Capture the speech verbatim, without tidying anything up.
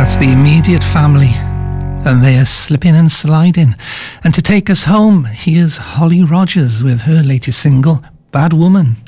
That's the immediate family. And they're slipping and sliding. And to take us home, here's Holly Rogers with her latest single, Bad Woman.